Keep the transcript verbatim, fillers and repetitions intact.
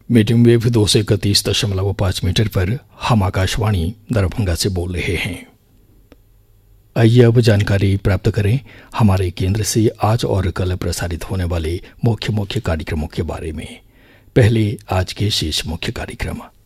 Medium wave दो सौ इकतीस दशमलव पाँच मीटर पर हम आकाशवाणी दरभंगा से बोल रहे हैं। आइए अब जानकारी प्राप्त करें हमारे केंद्र से आज और कल प्रसारित होने वाले मुख्य मुख्य कार्यक्रमों के बारे में। पहले आज के शेष मुख्य कार्यक्रम।